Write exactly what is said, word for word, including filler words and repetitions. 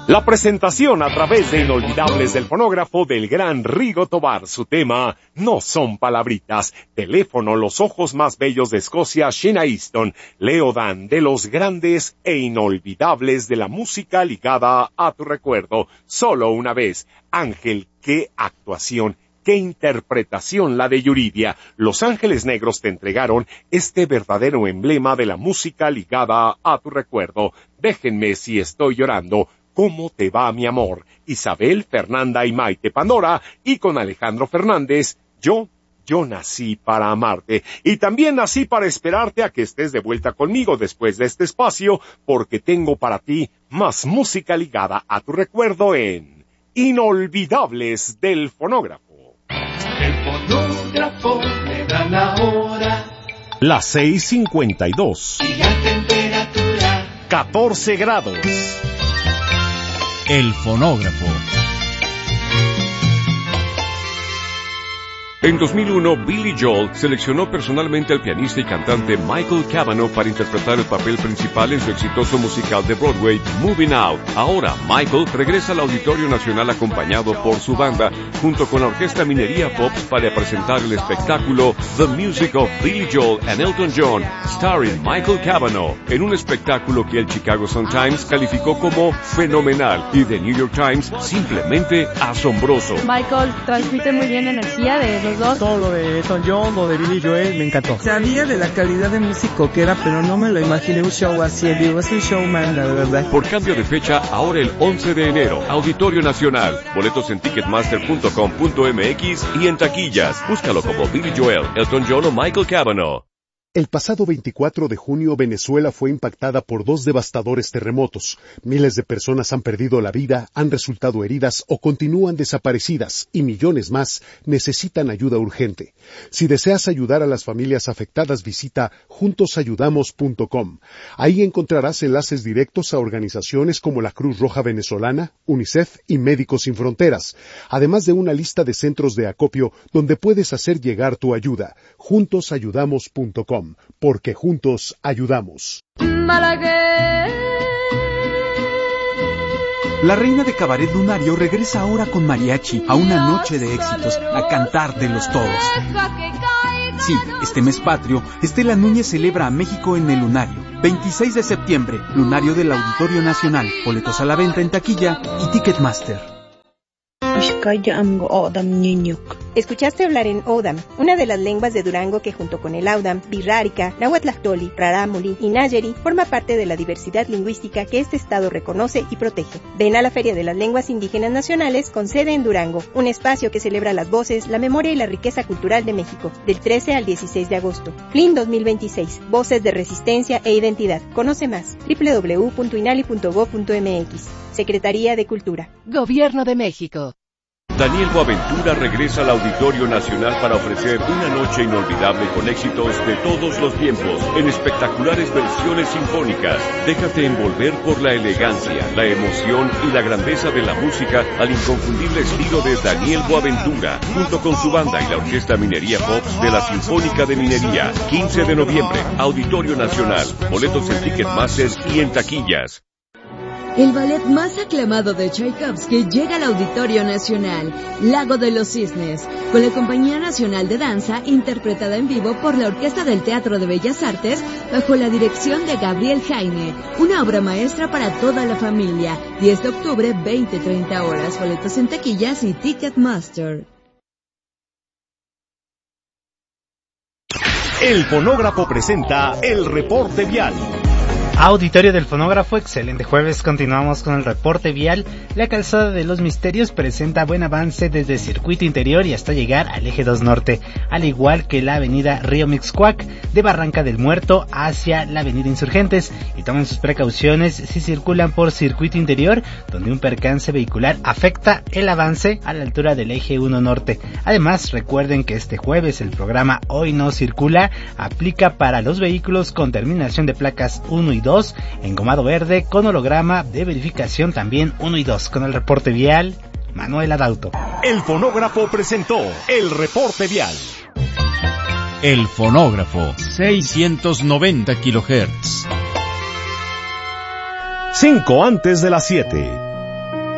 La presentación a través de Inolvidables del Fonógrafo del gran Rigo Tobar, su tema No son palabritas, teléfono Los ojos más bellos de Escocia, Sheena Easton, Leo Dan, de los grandes e inolvidables de la música ligada a tu recuerdo, Solo una vez. Ángel, qué actuación, qué interpretación la de Yuridia. Los Ángeles Negros te entregaron este verdadero emblema de la música ligada a tu recuerdo. Déjenme si estoy llorando. ¿Cómo te va, mi amor? Isabel, Fernanda y Maite Pandora, y con Alejandro Fernández, yo, yo nací para amarte, y también nací para esperarte a que estés de vuelta conmigo después de este espacio, porque tengo para ti más música ligada a tu recuerdo en Inolvidables del Fonógrafo. El fonógrafo me da la hora. Las seis cincuenta y dos. Y la temperatura. catorce grados. El fonógrafo. En dos mil uno, Billy Joel seleccionó personalmente al pianista y cantante Michael Cavanaugh para interpretar el papel principal en su exitoso musical de Broadway, Moving Out. Ahora, Michael regresa al Auditorio Nacional acompañado por su banda, junto con la Orquesta Minería Pops, para presentar el espectáculo The Music of Billy Joel and Elton John, starring Michael Cavanaugh, en un espectáculo que el Chicago Sun-Times calificó como fenomenal y The New York Times simplemente asombroso. Michael transmite muy bien la energía de los dos. Todo lo de Elton John, lo de Billy Joel, me encantó. Sabía de la calidad de músico que era, pero no me lo imaginé un show así en vivo. Es un showman, la verdad. Por cambio de fecha, ahora el once de enero, Auditorio Nacional. Boletos en ticketmaster punto com punto m x y en taquillas. Búscalo como Billy Joel, Elton John o Michael Cavanaugh. El pasado veinticuatro de junio, Venezuela fue impactada por dos devastadores terremotos. Miles de personas han perdido la vida, han resultado heridas o continúan desaparecidas, y millones más necesitan ayuda urgente. Si deseas ayudar a las familias afectadas, visita juntos ayudamos punto com. Ahí encontrarás enlaces directos a organizaciones como la Cruz Roja Venezolana, UNICEF y Médicos Sin Fronteras, además de una lista de centros de acopio donde puedes hacer llegar tu ayuda. juntos ayudamos punto com. Porque juntos ayudamos. Malagueña. La reina de Cabaret Lunario regresa ahora con mariachi a una noche de éxitos, a cantar de los todos. Sí, este mes patrio, Estela Núñez celebra a México en el Lunario. veintiséis de septiembre, Lunario del Auditorio Nacional. Boletos a la venta en taquilla y Ticketmaster. Escuchaste hablar en O'odham, una de las lenguas de Durango que junto con el Audam, Birrárica, Nahuatlactoli, Rarámuri y Nayeri forma parte de la diversidad lingüística que este estado reconoce y protege. Ven a la Feria de las Lenguas Indígenas Nacionales con sede en Durango, un espacio que celebra las voces, la memoria y la riqueza cultural de México, del trece al dieciséis de agosto. F L I N dos mil veintiséis, Voces de Resistencia e Identidad. Conoce más, doble u doble u doble u punto inali punto gob punto m x. Secretaría de Cultura. Gobierno de México. Daniel Boaventura regresa al Auditorio Nacional para ofrecer una noche inolvidable con éxitos de todos los tiempos, en espectaculares versiones sinfónicas. Déjate envolver por la elegancia, la emoción y la grandeza de la música al inconfundible estilo de Daniel Boaventura, junto con su banda y la Orquesta Minería Pops de la Sinfónica de Minería. quince de noviembre, Auditorio Nacional. Boletos en Ticketmaster y en taquillas. El ballet más aclamado de Tchaikovsky llega al Auditorio Nacional, Lago de los Cisnes, con la Compañía Nacional de Danza, interpretada en vivo por la Orquesta del Teatro de Bellas Artes, bajo la dirección de Gabriel Jaime. Una obra maestra para toda la familia. diez de octubre, veinte a treinta horas. Boletos en taquillas y Ticketmaster. El Fonógrafo presenta el reporte vial. Auditorio del Fonógrafo, excelente jueves, continuamos con el reporte vial. La calzada de los Misterios presenta buen avance desde Circuito Interior y hasta llegar al Eje dos Norte, al igual que la avenida Río Mixcoac, de Barranca del Muerto hacia la avenida Insurgentes, y tomen sus precauciones si circulan por Circuito Interior, donde un percance vehicular afecta el avance a la altura del Eje uno Norte. Además, recuerden que este jueves el programa Hoy No Circula aplica para los vehículos con terminación de placas uno y dos, engomado verde con holograma de verificación también uno y dos. Con el reporte vial, Manuel Adauto. El Fonógrafo presentó el reporte vial. El Fonógrafo, seiscientos noventa kilohertz. Cinco antes de las siete.